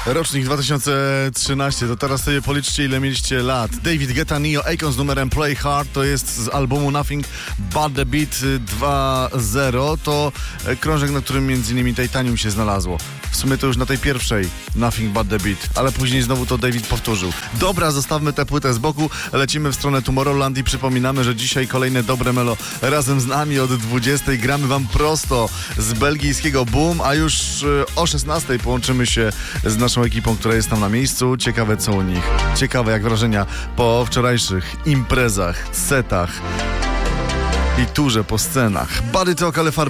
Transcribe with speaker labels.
Speaker 1: Rocznik 2013, to teraz sobie policzcie, ile mieliście lat. David Guetta, Neo, Akon z numerem Play Hard, to jest z albumu Nothing But The Beat 2.0. To krążek, na którym m.in. Titanium się znalazło. W sumie to już na tej pierwszej Nothing But The Beat, ale później znowu to David powtórzył. Dobra, zostawmy tę płytę z boku, lecimy w stronę Tomorrowland i przypominamy, że dzisiaj kolejne dobre melo razem z nami od 20. Gramy wam prosto z belgijskiego Boom, a już o 16 połączymy się z naszą ekipą, która jest tam na miejscu. Ciekawe co u nich. Ciekawe jak wrażenia po wczorajszych imprezach, setach i turze po scenach. Body Talk, ale